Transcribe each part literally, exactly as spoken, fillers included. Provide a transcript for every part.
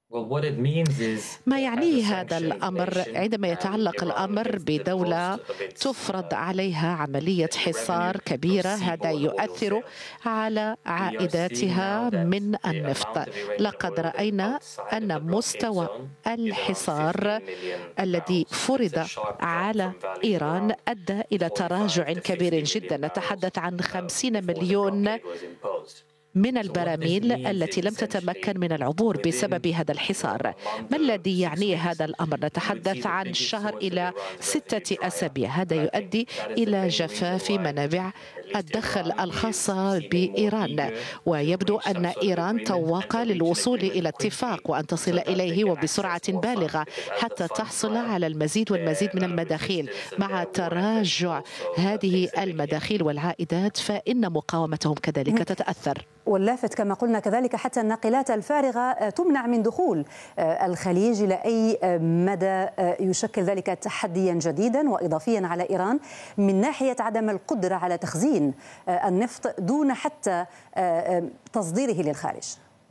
ما يعنيه هذا الأمر عندما يتعلق الأمر بدولة تفرض عليها عملية حصار كبيرة، هذا يؤثر على عائداتها من النفط. لقد رأينا أن مستوى الحصار الذي فرض على إيران أدى إلى تراجع كبير جدا، نتحدث عن خمسين مليون من البراميل التي لم تتمكن من العبور بسبب هذا الحصار. ما الذي يعنيه هذا الأمر؟ نتحدث عن شهر إلى ستة أسابيع، هذا يؤدي إلى جفاف منابع الدخل الخاصة بإيران، ويبدو أن إيران تواقع للوصول إلى اتفاق وأن تصل إليه وبسرعة بالغة حتى تحصل على المزيد والمزيد من المداخيل. مع تراجع هذه المداخيل والعائدات فإن مقاومتهم كذلك تتأثر. واللافت كما قلنا كذلك حتى الناقلات الفارغة تمنع من دخول الخليج. إلى أي مدى يشكل ذلك تحديا جديدا وإضافيا على إيران من ناحية عدم القدرة على تخزين النفط دون حتى تصديره للخارج؟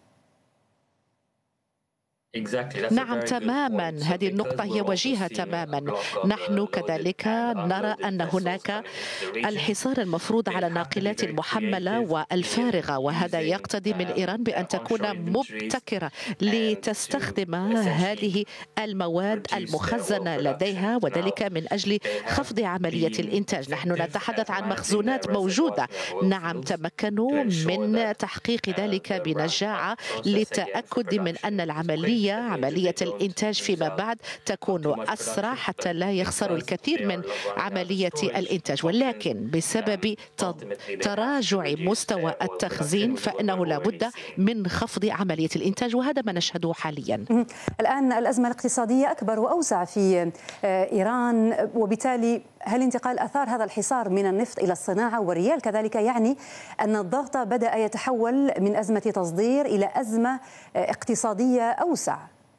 نعم تماما، هذه النقطة هي وجيهة تماما. نحن كذلك نرى أن هناك الحصار المفروض على الناقلات المحملة والفارغة، وهذا يقتضي من إيران بأن تكون مبتكرة لتستخدم هذه المواد المخزنة لديها، وذلك من أجل خفض عملية الإنتاج. نحن نتحدث عن مخزونات موجودة، نعم تمكنوا من تحقيق ذلك بنجاعة للتأكد من أن العملية عملية الإنتاج فيما بعد تكون أسرع حتى لا يخسر الكثير من عملية الإنتاج. ولكن بسبب تراجع مستوى التخزين فإنه لا بد من خفض عملية الإنتاج، وهذا ما نشهده حاليا. الآن الأزمة الاقتصادية أكبر وأوسع في إيران، وبالتالي هل انتقال آثار هذا الحصار من النفط إلى الصناعة والريال كذلك يعني أن الضغط بدأ يتحول من أزمة تصدير إلى أزمة اقتصادية أوسع؟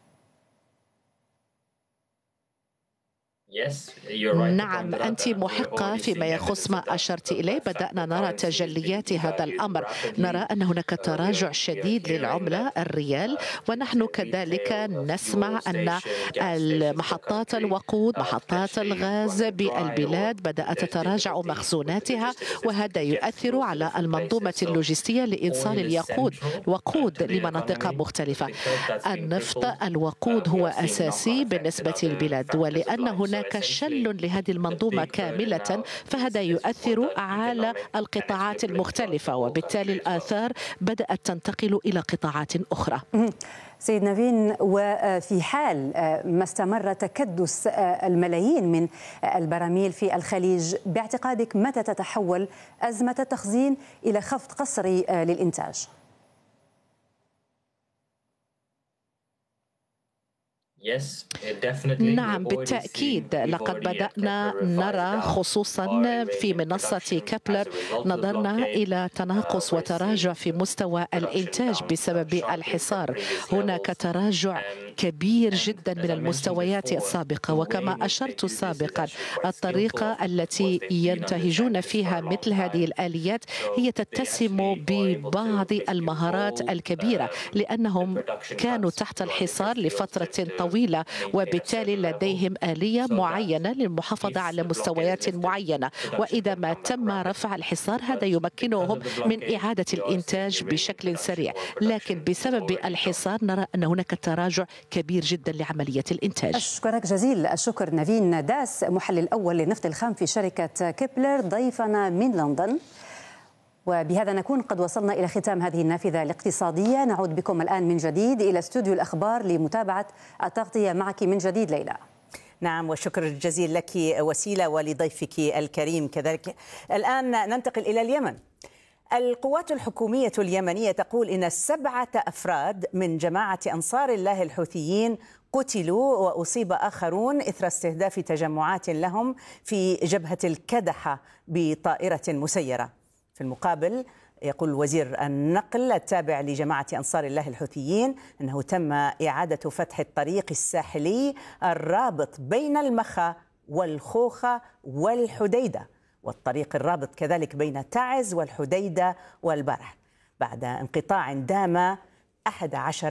نعم أنت محقة فيما يخص ما أشرت إليه. بدأنا نرى تجليات هذا الأمر، نرى أن هناك تراجع شديد للعملة الريال، ونحن كذلك نسمع أن محطات الوقود محطات الغاز بالبلاد بدأت تتراجع مخزوناتها، وهذا يؤثر على المنظومة اللوجستية لإيصال اليقود وقود لمناطق مختلفة. النفط الوقود هو أساسي بالنسبة للبلاد، ولأن هناك كشل لهذه المنظومة كاملة فهذا يؤثر على القطاعات المختلفة، وبالتالي الآثار بدأت تنتقل إلى قطاعات أخرى. سيد نافين، وفي حال ما استمر تكدس الملايين من البراميل في الخليج، باعتقادك متى تتحول أزمة التخزين إلى خفض قسري للإنتاج؟ نعم بالتأكيد، لقد بدأنا نرى خصوصا في منصة كابلر نظرنا إلى تناقص وتراجع في مستوى الإنتاج بسبب الحصار. هناك تراجع كبير جدا من المستويات السابقة، وكما أشرت سابقا الطريقة التي ينتهجون فيها مثل هذه الآليات هي تتسم ببعض المهارات الكبيرة، لأنهم كانوا تحت الحصار لفترة طويلة طويلة، وبالتالي لديهم آلية معينة للمحافظة على مستويات معينة، وإذا ما تم رفع الحصار هذا يمكنهم من إعادة الإنتاج بشكل سريع. لكن بسبب الحصار نرى أن هناك تراجع كبير جدا لعملية الإنتاج. أشكرك جزيل الشكر نافين داس، محلل أول للنفط الخام في شركة كيبلر، ضيفنا من لندن. وبهذا نكون قد وصلنا إلى ختام هذه النافذة الاقتصادية. نعود بكم الآن من جديد إلى استوديو الأخبار لمتابعة التغطية. معك من جديد ليلى. نعم، والشكر الجزيل لك وسيلة ولضيفك الكريم كذلك. الآن ننتقل إلى اليمن. القوات الحكومية اليمنية تقول إن سبعة أفراد من جماعة أنصار الله الحوثيين قتلوا وأصيب آخرون إثر استهداف تجمعات لهم في جبهة الكدحة بطائرة مسيرة. في المقابل يقول وزير النقل التابع لجماعة أنصار الله الحوثيين أنه تم إعادة فتح الطريق الساحلي الرابط بين المخا والخوخة والحديدة، والطريق الرابط كذلك بين تعز والحديدة والبرح بعد انقطاع دام أحد عشر